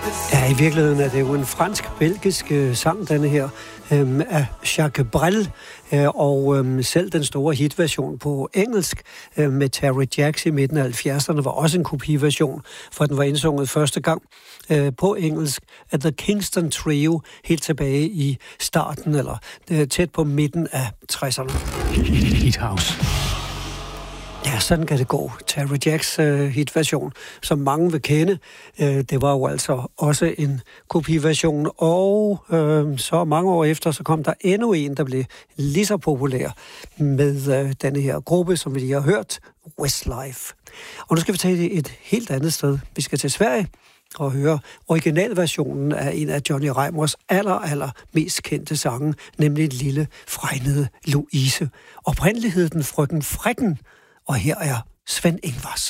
Ja, i virkeligheden er det jo en fransk-belgisk sang, denne her, af Jacques Brel, og selv den store hitversion på engelsk med Terry Jacks i midten af 70'erne var også en kopiversion, for den var indsunget første gang på engelsk af The Kingston Trio helt tilbage i starten, eller tæt på midten af 60'erne. Hit House. Ja, sådan kan det gå. Terry Jacks hitversion, som mange vil kende, det var jo altså også en kopiversion, og så mange år efter, så kom der endnu en, der blev lige så populær med denne her gruppe, som vi lige har hørt, Westlife. Og nu skal vi tage det et helt andet sted. Vi skal til Sverige og høre originalversionen af en af Johnny Reimers aller mest kendte sange, nemlig Lille fregnede Louise. Oprindeligt hed den Frøken Frekken, og her er Sven Ingvars.